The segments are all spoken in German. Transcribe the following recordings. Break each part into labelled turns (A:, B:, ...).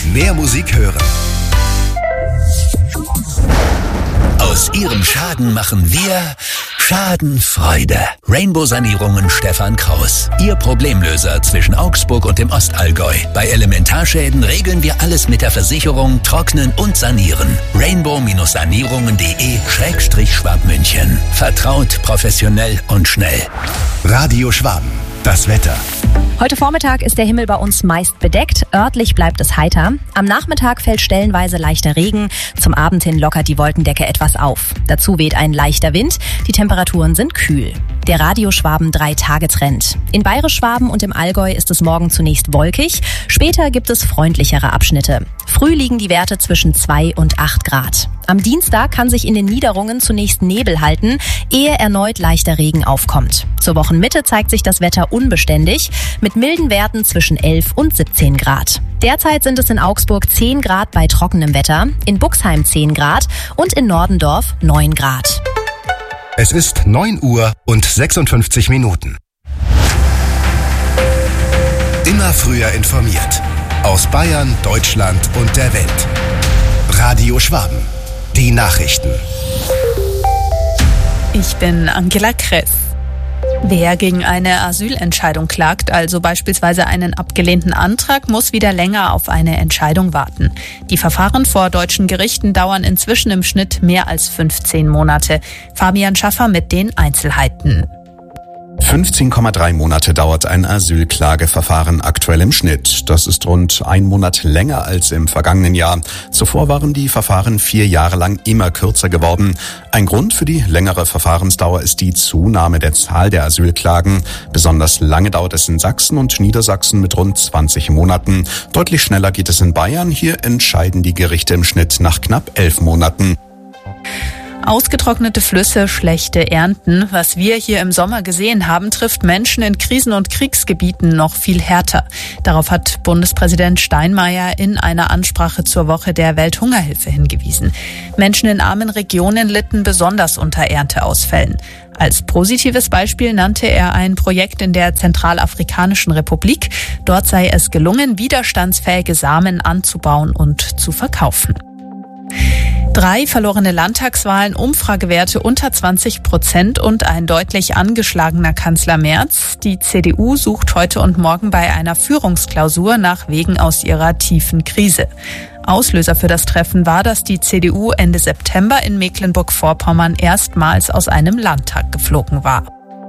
A: Mehr Musik hören. Aus Ihrem Schaden machen wir Schadenfreude. Rainbow Sanierungen Stefan Kraus. Ihr Problemlöser zwischen Augsburg und dem Ostallgäu. Bei Elementarschäden regeln wir alles mit der Versicherung, trocknen und sanieren. Rainbow-sanierungen.de/Schwabmünchen. Vertraut, professionell und schnell. Radio Schwaben. Das Wetter.
B: Heute Vormittag ist der Himmel bei uns meist bedeckt. Örtlich bleibt es heiter. Am Nachmittag fällt stellenweise leichter Regen. Zum Abend hin lockert die Wolkendecke etwas auf. Dazu weht ein leichter Wind. Die Temperaturen sind kühl. Der Radio Schwaben 3-Tage-Trend. In Bayerisch-Schwaben und im Allgäu ist es morgen zunächst wolkig. Später gibt es freundlichere Abschnitte. Früh liegen die Werte zwischen 2 und 8 Grad. Am Dienstag kann sich in den Niederungen zunächst Nebel halten, ehe erneut leichter Regen aufkommt. Zur Wochenmitte zeigt sich das Wetter unbeständig, mit milden Werten zwischen 11 und 17 Grad. Derzeit sind es in Augsburg 10 Grad bei trockenem Wetter, in Buxheim 10 Grad und in Nordendorf 9 Grad.
A: Es ist 9 Uhr und 56 Minuten. Immer früher informiert. Aus Bayern, Deutschland und der Welt. Radio Schwaben. Die Nachrichten.
C: Ich bin Angela Kress. Wer gegen eine Asylentscheidung klagt, also beispielsweise einen abgelehnten Antrag, muss wieder länger auf eine Entscheidung warten. Die Verfahren vor deutschen Gerichten dauern inzwischen im Schnitt mehr als 15 Monate. Fabian Schaffer mit den Einzelheiten.
D: 15,3 Monate dauert ein Asylklageverfahren aktuell im Schnitt. Das ist rund 1 Monat länger als im vergangenen Jahr. Zuvor waren die Verfahren 4 Jahre lang immer kürzer geworden. Ein Grund für die längere Verfahrensdauer ist die Zunahme der Zahl der Asylklagen. Besonders lange dauert es in Sachsen und Niedersachsen mit rund 20 Monaten. Deutlich schneller geht es in Bayern. Hier entscheiden die Gerichte im Schnitt nach knapp 11 Monaten.
C: Ausgetrocknete Flüsse, schlechte Ernten. Was wir hier im Sommer gesehen haben, trifft Menschen in Krisen- und Kriegsgebieten noch viel härter. Darauf hat Bundespräsident Steinmeier in einer Ansprache zur Woche der Welthungerhilfe hingewiesen. Menschen in armen Regionen litten besonders unter Ernteausfällen. Als positives Beispiel nannte er ein Projekt in der Zentralafrikanischen Republik. Dort sei es gelungen, widerstandsfähige Samen anzubauen und zu verkaufen. 3 verlorene Landtagswahlen, Umfragewerte unter 20% und ein deutlich angeschlagener Kanzler Merz. Die CDU sucht heute und morgen bei einer Führungsklausur nach Wegen aus ihrer tiefen Krise. Auslöser für das Treffen war, dass die CDU Ende September in Mecklenburg-Vorpommern erstmals aus einem Landtag geflogen war.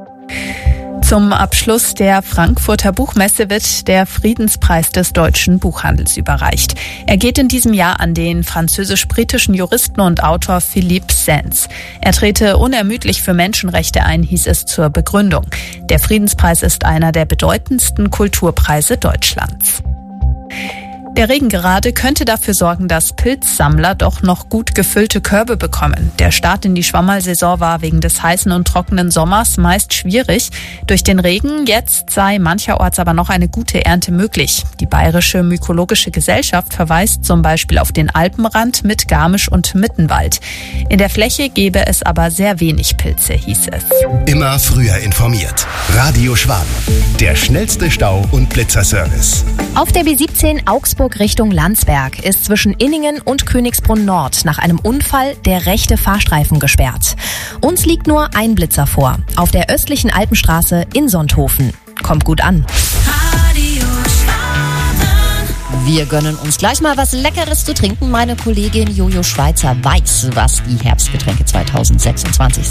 C: Zum Abschluss der Frankfurter Buchmesse wird der Friedenspreis des deutschen Buchhandels überreicht. Er geht in diesem Jahr an den französisch-britischen Juristen und Autor Philippe Sands. Er trete unermüdlich für Menschenrechte ein, hieß es zur Begründung. Der Friedenspreis ist einer der bedeutendsten Kulturpreise Deutschlands. Der Regen gerade könnte dafür sorgen, dass Pilzsammler doch noch gut gefüllte Körbe bekommen. Der Start in die Schwammersaison war wegen des heißen und trockenen Sommers meist schwierig. Durch den Regen jetzt sei mancherorts aber noch eine gute Ernte möglich. Die Bayerische Mykologische Gesellschaft verweist zum Beispiel auf den Alpenrand mit Garmisch und Mittenwald. In der Fläche gäbe es aber sehr wenig Pilze, hieß es.
A: Immer früher informiert. Radio Schwaben. Der schnellste Stau- und Blitzerservice.
B: Auf der B17 Augsburg Richtung Landsberg ist zwischen Inningen und Königsbrunn Nord nach einem Unfall der rechte Fahrstreifen gesperrt. Uns liegt nur ein Blitzer vor, auf der östlichen Alpenstraße in Sonthofen. Kommt gut an.
E: Wir gönnen uns gleich mal was Leckeres zu trinken. Meine Kollegin Jojo Schweizer weiß, was die Herbstgetränke 2026